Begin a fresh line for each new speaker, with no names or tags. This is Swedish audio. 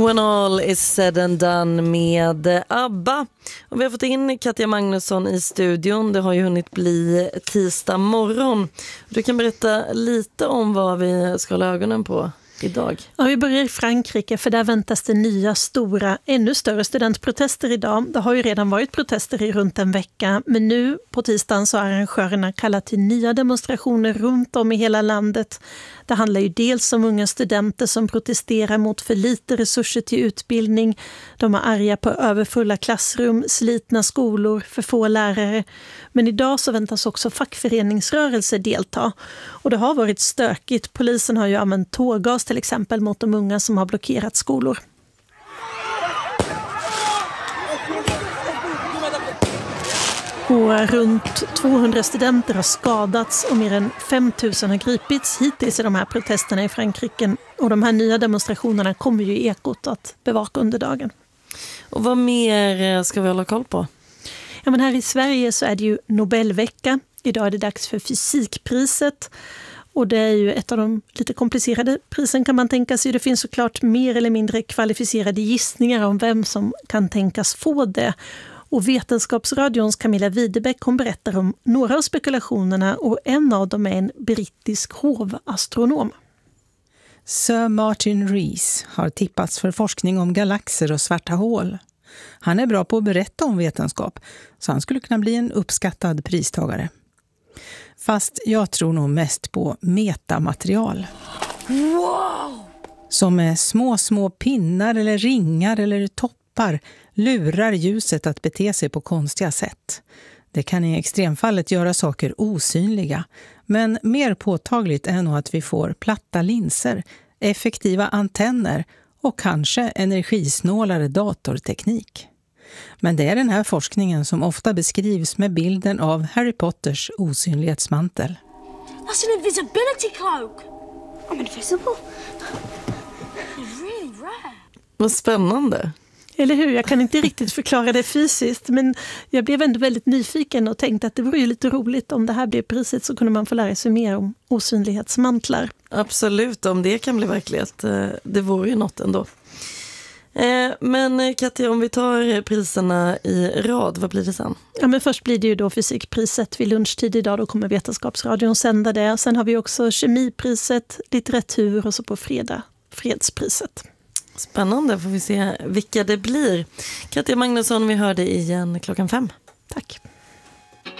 When all is said and done med ABBA. Och vi har fått in Katja Magnusson i studion. Det har ju hunnit bli tisdag morgon. Du kan berätta lite om vad vi ska hålla ögonen på idag.
Ja, vi börjar i Frankrike, för där väntas det nya stora, ännu större studentprotester idag. Det har ju redan varit protester i runt en vecka, men nu på tisdagen så har arrangörerna kallat till nya demonstrationer runt om i hela landet. Det handlar ju dels om unga studenter som protesterar mot för lite resurser till utbildning. De är arga på överfulla klassrum, slitna skolor, för få lärare. Men idag så väntas också fackföreningsrörelser delta. Och det har varit stökigt. Polisen har ju använt tårgas till exempel mot de unga som har blockerat skolor. Och runt 200 studenter har skadats och mer än 5 000 har gripits hittills i de här protesterna i Frankrike. Och de här nya demonstrationerna kommer ju Ekot att bevaka under dagen.
Och vad mer ska vi hålla koll på?
Ja, men här i Sverige så är det ju Nobelvecka. Idag är det dags för fysikpriset. Och det är ju ett av de lite komplicerade prisen kan man tänka sig. Det finns såklart mer eller mindre kvalificerade gissningar om vem som kan tänkas få det. Och Vetenskapsradions Camilla Widebeck hon berättar om några av spekulationerna och en av dem är en brittisk hovastronom.
Sir Martin Rees har tippats för forskning om galaxer och svarta hål. Han är bra på att berätta om vetenskap, så han skulle kunna bli en uppskattad pristagare. Fast jag tror nog mest på metamaterial.
Wow!
Som med små pinnar eller ringar eller toppar lurar ljuset att bete sig på konstiga sätt. Det kan i extremfallet göra saker osynliga, men mer påtagligt är nog att vi får platta linser, effektiva antenner och kanske energisnålare datorteknik. Men det är den här forskningen som ofta beskrivs med bilden av Harry Potters osynlighetsmantel.
That's an invisibility cloak. I'm invisible. It's really rare.
Vad spännande.
Eller hur? Jag kan inte riktigt förklara det fysiskt, men jag blev ändå väldigt nyfiken och tänkte att det vore ju lite roligt om det här blev priset så kunde man få lära sig mer om osynlighetsmantlar.
Absolut, om det kan bli verklighet. Det vore ju något ändå. Men Katja, om vi tar priserna i rad, vad blir det sen?
Ja, men först blir det ju då fysikpriset vid lunchtid idag, då kommer Vetenskapsradion sända det. Sen har vi också kemipriset, litteratur och så på fredag fredspriset.
Spännande, får vi se vilka det blir. Katja Magnusson, vi hör dig igen 5:00.
Tack.